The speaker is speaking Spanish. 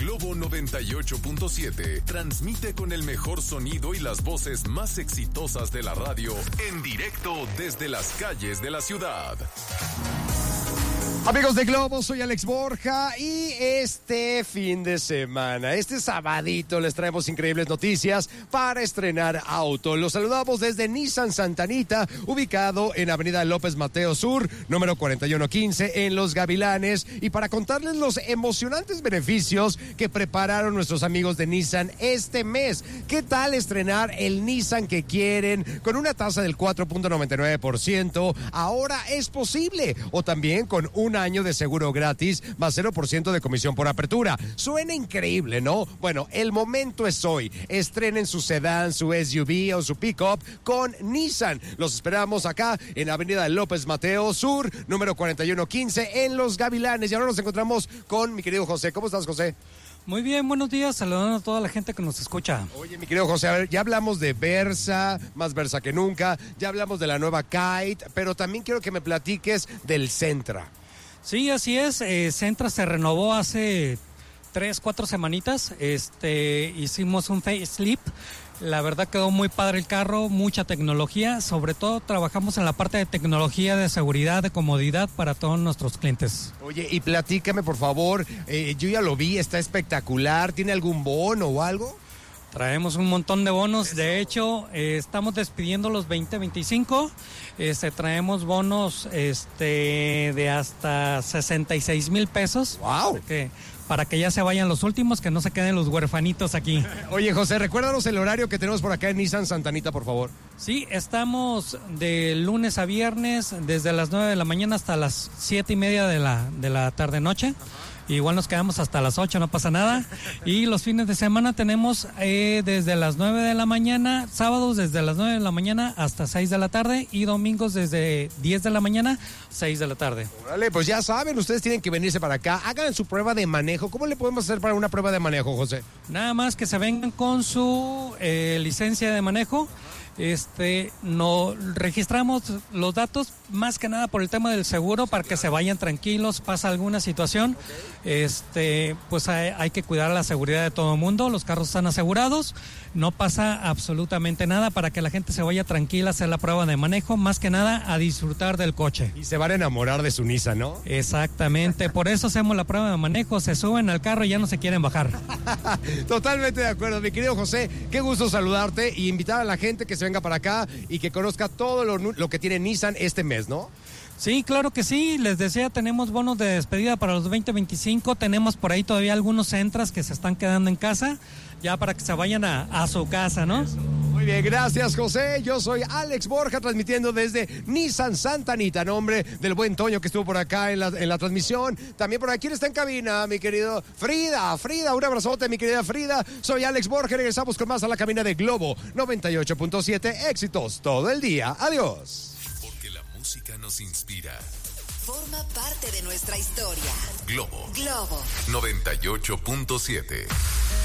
Globo 98.7 transmite con el mejor sonido y las voces más exitosas de la radio en directo desde las calles de la ciudad. Amigos de Globo, soy Alex Borja y este fin de semana, este sabadito, les traemos increíbles noticias para estrenar auto. Los saludamos desde Nissan Santa Anita, ubicado en Avenida López Mateo Sur, número 4115, en Los Gavilanes, y para contarles los emocionantes beneficios que prepararon nuestros amigos de Nissan este mes. ¿Qué tal estrenar el Nissan que quieren con una tasa del 4.99%? Ahora es posible, o también con un año de seguro gratis, más 0% de comisión por apertura. Suena increíble, ¿no? Bueno, el momento es hoy. Estrenen su sedán, su SUV o su pickup con Nissan. Los esperamos acá en Avenida López Mateo Sur, número 4115, en Los Gavilanes. Y ahora nos encontramos con mi querido José. ¿Cómo estás, José? Muy bien, buenos días, saludando a toda la gente que nos escucha. Oye, mi querido José, a ver, ya hablamos de Versa, más Versa que nunca, ya hablamos de la nueva Kite, pero también quiero que me platiques del Sentra. Sí, así es, Sentra se renovó hace 3-4 semanitas, hicimos un facelift, la verdad quedó muy padre el carro, mucha tecnología, sobre todo trabajamos en la parte de tecnología, de seguridad, de comodidad para todos nuestros clientes. Oye, y platícame por favor, yo ya lo vi, está espectacular, ¿tiene algún bono o algo? Traemos un montón de bonos. De hecho, estamos despidiendo los 2025. Traemos bonos de hasta 66,000 pesos. ¡Wow! Para que ya se vayan los últimos, que no se queden los huerfanitos aquí. Oye, José, recuérdanos el horario que tenemos por acá en Nissan Santa Anita, por favor. Sí, estamos de lunes a viernes, desde las 9 de la mañana hasta las 7:30 de la tarde-noche. Igual nos quedamos hasta las 8, no pasa nada. Y los fines de semana tenemos desde las 9 de la mañana, sábados desde las 9 de la mañana hasta 6 de la tarde y domingos desde 10 de la mañana, 6 de la tarde. Órale, pues ya saben, ustedes tienen que venirse para acá, hagan su prueba de manejo. ¿Cómo le podemos hacer para una prueba de manejo, José? Nada más que se vengan con su licencia de manejo. No registramos los datos más que nada por el tema del seguro para que se vayan tranquilos, pasa alguna situación, pues hay que cuidar la seguridad de todo el mundo, los carros están asegurados, no pasa absolutamente nada para que la gente se vaya tranquila a hacer la prueba de manejo, más que nada a disfrutar del coche. Y se van a enamorar de su Nissan, ¿no? Exactamente, por eso hacemos la prueba de manejo, se suben al carro y ya no se quieren bajar. Totalmente de acuerdo, mi querido José, qué gusto saludarte y invitar a la gente que se venga para acá y que conozca todo lo que tiene Nissan este mes, ¿no? Sí, claro que sí, les decía, tenemos bonos de despedida para los 2025, tenemos por ahí todavía algunos Sentras que se están quedando en casa, ya para que se vayan a su casa, ¿no? Muy bien, gracias José, yo soy Alex Borja transmitiendo desde Nissan Santa Anita, nombre del buen Toño que estuvo por acá en la transmisión, también por aquí está en cabina, mi querido Frida, un abrazote mi querida Frida, soy Alex Borja, regresamos con más a la cabina de Globo 98.7, éxitos todo el día, adiós. Música nos inspira. Forma parte de nuestra historia. Globo 98.7.